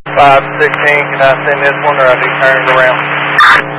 516, can I send this one or I be turned around?